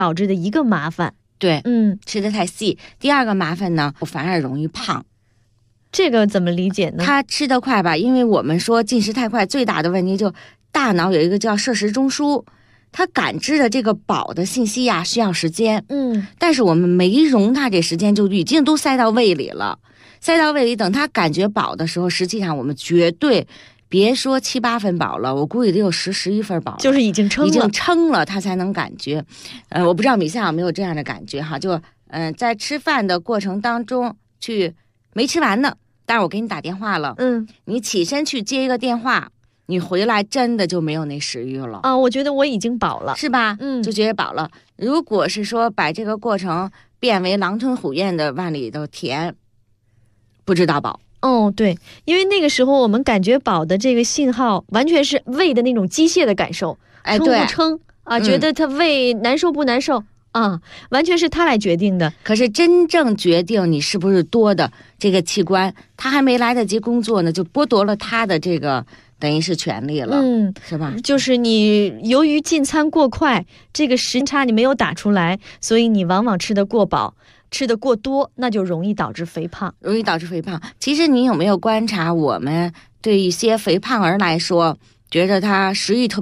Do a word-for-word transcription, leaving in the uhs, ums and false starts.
导致的一个麻烦。 对， 嗯， 吃得太细。第二个麻烦呢，我反而容易胖。 这个怎么理解呢？ 他吃得快吧，因为我们说进食太快，最大的问题就大脑有一个叫摄食中枢，它感知的这个饱的信息呀需要时间， 嗯， 但是我们没容它这时间，就已经都塞到胃里了，塞到胃里，等他感觉饱的时候，实际上我们绝对别说七八分饱了，我估计得有十十一分饱了， 就是已经撑了， 已经撑了，他才能感觉。呃，我不知道米夏有没有这样的感觉哈，就嗯、呃，在吃饭的过程当中去没吃完呢，但是我给你打电话了， 嗯， 你起身去接一个电话，你回来真的就没有那食欲了啊，我觉得我已经饱了， 是吧？ 嗯， 就觉得饱了。如果是说把这个过程变为狼吞虎咽的往里头填，不知道饱。 哦，对，因为那个时候我们感觉饱的这个信号，完全是胃的那种机械的感受， 哎， 撑不撑啊？ 嗯、 觉得它胃难受不难受啊？完全是它来决定的。 可是真正决定你是不是多的这个器官，它还没来得及工作呢，就剥夺了它的这个等于是权利了， 嗯， 是吧？ 就是你由于进餐过快，这个时差你没有打出来，所以你往往吃得过饱。吃得过多，那就容易导致肥胖， 容易导致肥胖。其实你有没有观察，我们对一些肥胖儿来说，觉得他食欲特